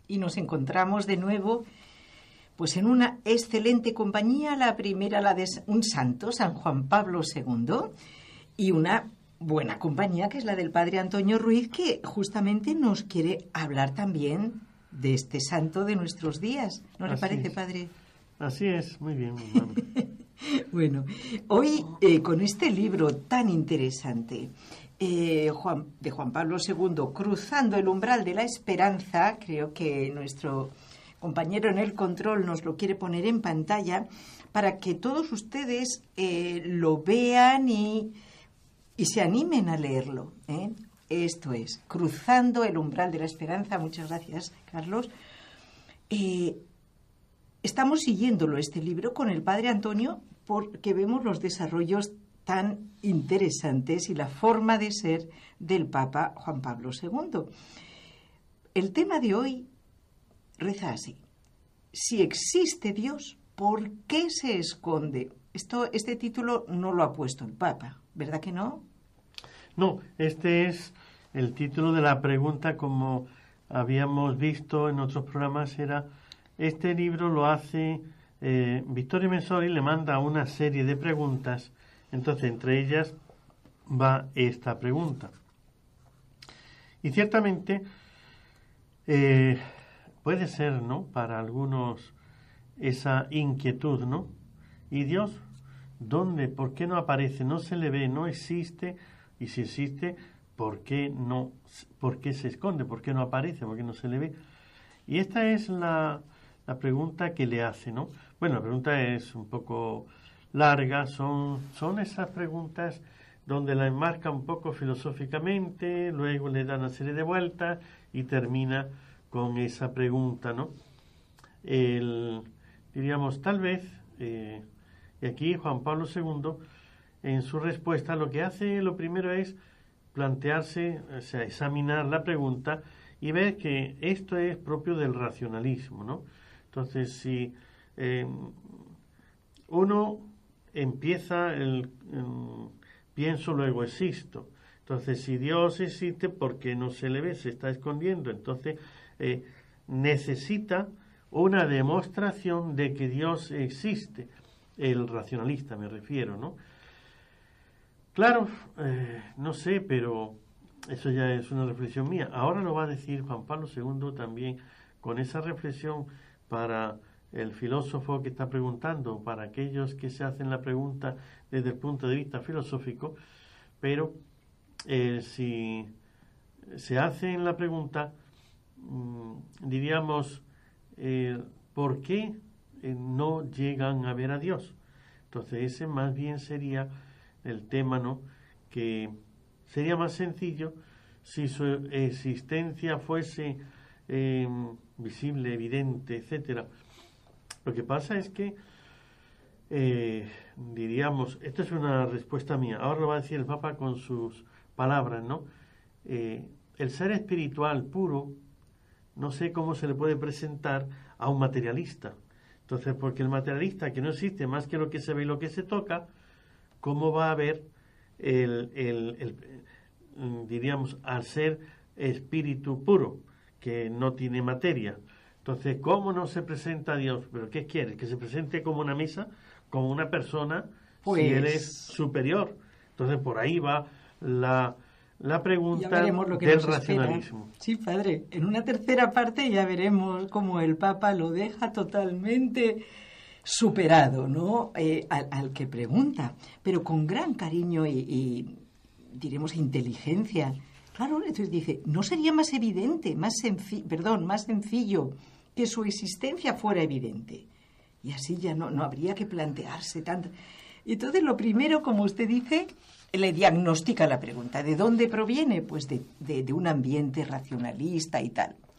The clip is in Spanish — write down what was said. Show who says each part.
Speaker 1: y nos encontramos de nuevo pues en una excelente compañía, la primera, la de un santo, San Juan Pablo II, y una buena compañía que es la del padre Antonio Ruiz, que justamente nos quiere hablar también de este santo de nuestros días. ¿No le parece, padre?
Speaker 2: Así es, muy bien, mi hermano.
Speaker 1: Bueno, hoy con este libro tan interesante de Juan Pablo II, Cruzando el umbral de la esperanza, creo que nuestro compañero en el control nos lo quiere poner en pantalla para que todos ustedes lo vean y se animen a leerlo. Esto es, Cruzando el umbral de la esperanza. Muchas gracias, Carlos. Estamos siguiéndolo, este libro, con el padre Antonio, porque vemos los desarrollos tan interesantes y la forma de ser del Papa Juan Pablo II. El tema de hoy reza así: si existe Dios, ¿por qué se esconde? Este título no lo ha puesto el Papa, ¿verdad que no?
Speaker 2: No, este es el título de la pregunta, como habíamos visto en otros programas. Este libro lo hace Vittorio Messori, le manda una serie de preguntas, entonces entre ellas va esta pregunta. Y ciertamente puede ser, ¿no?, para algunos esa inquietud, ¿no? ¿Y Dios dónde? ¿Por qué no aparece? ¿No se le ve? ¿No existe? Y si existe, ¿por qué no? ¿Por qué se esconde? ¿Por qué no aparece? ¿Por qué no se le ve? Y esta es la pregunta que le hace, ¿no? Bueno, la pregunta es un poco larga, son esas preguntas donde la enmarca un poco filosóficamente, luego le da una serie de vueltas y termina con esa pregunta, ¿no? Diríamos, tal vez, y aquí Juan Pablo II, en su respuesta, lo que hace, lo primero es plantearse, o sea, examinar la pregunta y ver que esto es propio del racionalismo, ¿no? Entonces, si uno empieza pienso, luego existo. Entonces, si Dios existe, ¿por qué no se le ve? Se está escondiendo. Entonces, necesita una demostración de que Dios existe. El racionalista me refiero, ¿no? Claro, no sé, pero eso ya es una reflexión mía. Ahora lo va a decir Juan Pablo II también, con esa reflexión para el filósofo que está preguntando, para aquellos que se hacen la pregunta desde el punto de vista filosófico, pero si se hacen la pregunta, diríamos, ¿por qué no llegan a ver a Dios? Entonces ese más bien sería el tema, ¿no?, que sería más sencillo si su existencia fuese visible, evidente, etcétera. Lo que pasa es que diríamos, esto es una respuesta mía, ahora lo va a decir el Papa con sus palabras, ¿no? El ser espiritual puro, no sé cómo se le puede presentar a un materialista. Entonces, porque el materialista, que no existe más que lo que se ve y lo que se toca, ¿cómo va a ver diríamos, al ser espíritu puro, que no tiene materia? Entonces, ¿cómo no se presenta a Dios? ¿Pero qué quiere? ¿Que se presente como una mesa? ¿Como una persona? Pues, si Él es superior. Entonces, por ahí va la pregunta del racionalismo.
Speaker 1: Espera. Sí, padre. En una tercera parte ya veremos cómo el Papa lo deja totalmente superado, ¿no?, al que pregunta, pero con gran cariño y diremos inteligencia. Claro, entonces dice, ¿no sería más evidente, más sencillo que su existencia fuera evidente? Y así ya no habría que plantearse tanto. Entonces, lo primero, como usted dice, le diagnostica la pregunta. ¿De dónde proviene? Pues de un ambiente racionalista y tal.